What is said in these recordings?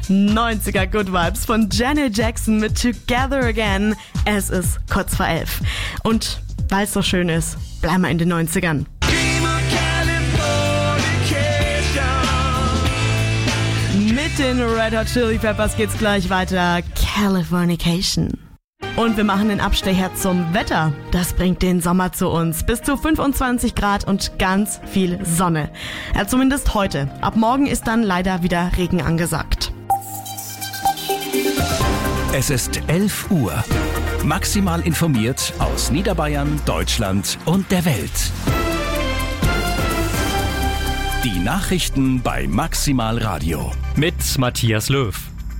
90er Good Vibes von Janet Jackson mit Together Again. Es ist kurz vor 11. Und weil es so schön ist, bleiben wir in den 90ern. Mit den Red Hot Chili Peppers geht's gleich weiter. Californication. Und wir machen den Abstecher zum Wetter. Das bringt den Sommer zu uns. Bis zu 25 Grad und ganz viel Sonne. Ja, zumindest heute. Ab morgen ist dann leider wieder Regen angesagt. Es ist 11 Uhr. Maximal informiert aus Niederbayern, Deutschland und der Welt. Die Nachrichten bei Maximal Radio. Mit Matthias Löw.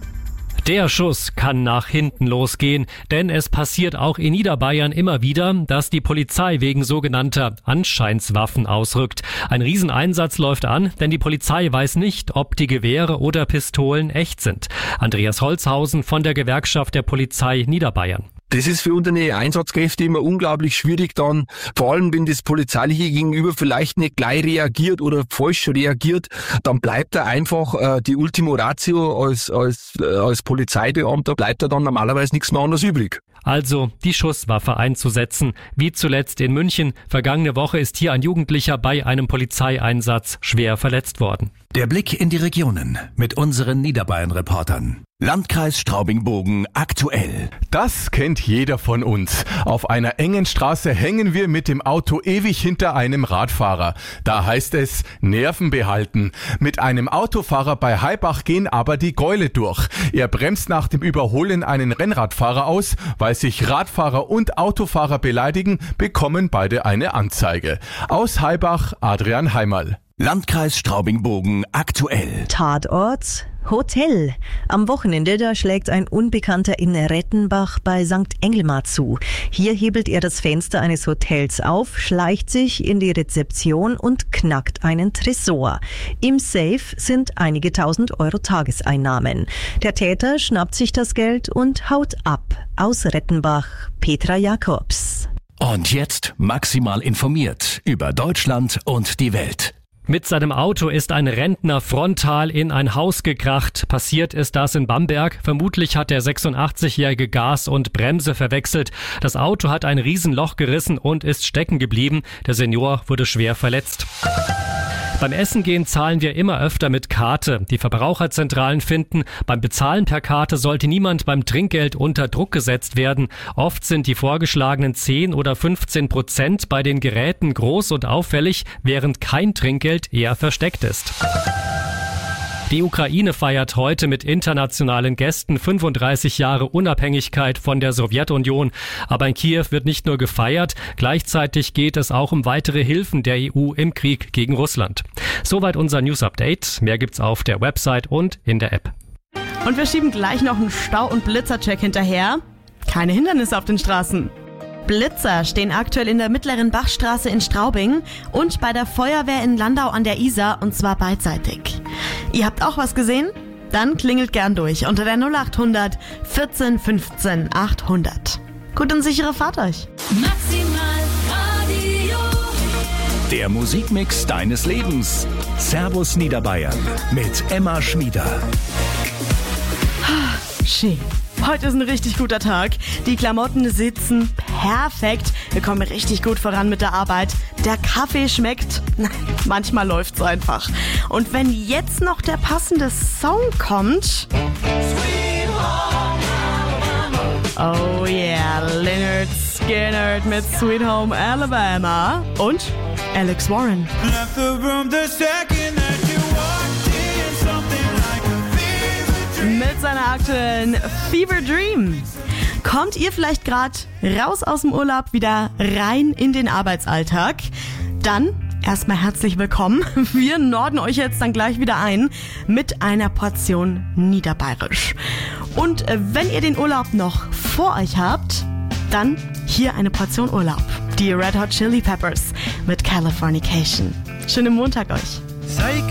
Der Schuss kann nach hinten losgehen, denn es passiert auch in Niederbayern immer wieder, dass die Polizei wegen sogenannter Anscheinswaffen ausrückt. Ein Rieseneinsatz läuft an, denn die Polizei weiß nicht, ob die Gewehre oder Pistolen echt sind. Andreas Holzhausen von der Gewerkschaft der Polizei Niederbayern. Das ist für unsere Einsatzkräfte immer unglaublich schwierig dann, vor allem wenn das polizeiliche Gegenüber vielleicht nicht gleich reagiert oder falsch reagiert, dann bleibt da einfach die Ultimo Ratio als Polizeibeamter, bleibt da dann normalerweise nichts mehr anderes übrig. Also die Schusswaffe einzusetzen, wie zuletzt in München. Vergangene Woche ist hier ein Jugendlicher bei einem Polizeieinsatz schwer verletzt worden. Der Blick in die Regionen mit unseren Niederbayern-Reportern. Landkreis Straubing-Bogen aktuell. Das kennt jeder von uns. Auf einer engen Straße hängen wir mit dem Auto ewig hinter einem Radfahrer. Da heißt es, Nerven behalten. Mit einem Autofahrer bei Haibach gehen aber die Gäule durch. Er bremst nach dem Überholen einen Rennradfahrer aus. Weil sich Radfahrer und Autofahrer beleidigen, bekommen beide eine Anzeige. Aus Haibach, Adrian Heimerl. Landkreis Straubing-Bogen aktuell. Tatort Hotel. Am Wochenende, da schlägt ein Unbekannter in Rettenbach bei St. Engelmar zu. Hier hebelt er das Fenster eines Hotels auf, schleicht sich in die Rezeption und knackt einen Tresor. Im Safe sind einige tausend Euro Tageseinnahmen. Der Täter schnappt sich das Geld und haut ab. Aus Rettenbach, Petra Jakobs. Und jetzt maximal informiert über Deutschland und die Welt. Mit seinem Auto ist ein Rentner frontal in ein Haus gekracht. Passiert ist das in Bamberg. Vermutlich hat der 86-Jährige Gas und Bremse verwechselt. Das Auto hat ein Riesenloch gerissen und ist stecken geblieben. Der Senior wurde schwer verletzt. Beim Essen gehen zahlen wir immer öfter mit Karte. Die Verbraucherzentralen finden, beim Bezahlen per Karte sollte niemand beim Trinkgeld unter Druck gesetzt werden. Oft sind die vorgeschlagenen 10 oder 15% bei den Geräten groß und auffällig, während kein Trinkgeld eher versteckt ist. Die Ukraine feiert heute mit internationalen Gästen 35 Jahre Unabhängigkeit von der Sowjetunion. Aber in Kiew wird nicht nur gefeiert, gleichzeitig geht es auch um weitere Hilfen der EU im Krieg gegen Russland. Soweit unser News-Update. Mehr gibt's auf der Website und in der App. Und wir schieben gleich noch einen Stau- und Blitzercheck hinterher. Keine Hindernisse auf den Straßen. Blitzer stehen aktuell in der Mittleren Bachstraße in Straubing und bei der Feuerwehr in Landau an der Isar, und zwar beidseitig. Ihr habt auch was gesehen? Dann klingelt gern durch unter der 0800 14 15 800. Gut und sichere Fahrt euch. Maximal Radio. Der Musikmix deines Lebens. Servus Niederbayern mit Emma Schmieder. Schön. Heute ist ein richtig guter Tag. Die Klamotten sitzen perfekt. Wir kommen richtig gut voran mit der Arbeit. Der Kaffee schmeckt. Manchmal läuft's einfach. Und wenn jetzt noch der passende Song kommt. Oh yeah, Lynyrd Skynyrd mit Sweet Home Alabama. Und Alex Warren. Mit seiner aktuellen Fever Dream. Kommt ihr vielleicht gerade raus aus dem Urlaub, wieder rein in den Arbeitsalltag? Dann erstmal herzlich willkommen. Wir norden euch jetzt dann gleich wieder ein mit einer Portion Niederbayerisch. Und wenn ihr den Urlaub noch vor euch habt, dann hier eine Portion Urlaub. Die Red Hot Chili Peppers mit Californication. Schönen Montag euch.